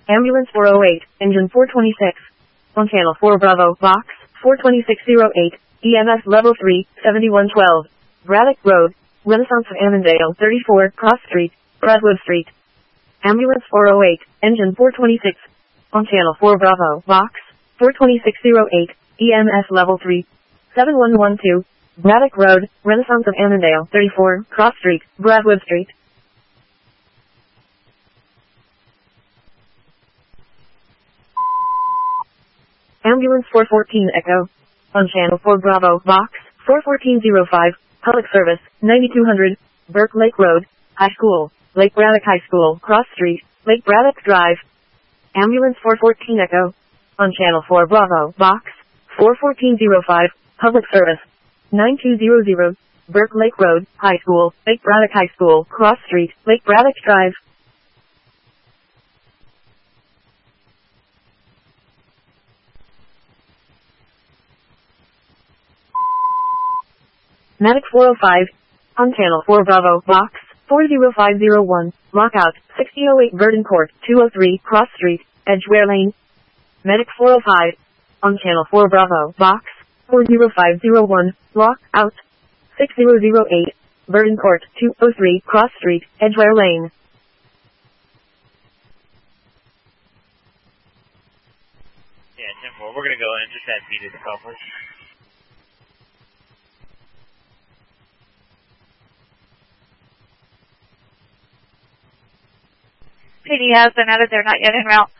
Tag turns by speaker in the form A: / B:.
A: Ambulance 408, engine 426. On channel 4 Bravo, box 42608, EMS level 3, 7112. Braddock Road, Renaissance of Annandale 34, Cross Street, Bradwood Street. Ambulance 408, engine 426. On channel 4 Bravo, box 42608, EMS level 3, 7112. Braddock Road, Renaissance of Annandale 34, Cross Street, Bradwood Street. Ambulance 414 Echo. On channel 4 Bravo, box 41405, public service, 9200, Burke Lake Road, High School, Lake Braddock High School, Cross Street, Lake Braddock Drive. Ambulance 414 Echo. On channel 4 Bravo, box 41405, public service, 9200, Burke Lake Road, High School, Lake Braddock High School, Cross Street, Lake Braddock Drive. Medic 405, on channel 4 Bravo, box 40501, lockout, 6008 Verdon Court, 203 Cross Street, Edgware Lane. Medic 405, on channel 4 Bravo, box 40501, lockout, 6008 Verdon Court, 203 Cross Street, Edgware Lane.
B: Yeah, 10-4, we're gonna go in, just add B to the couplers.
C: PD has been added, they're not yet en route.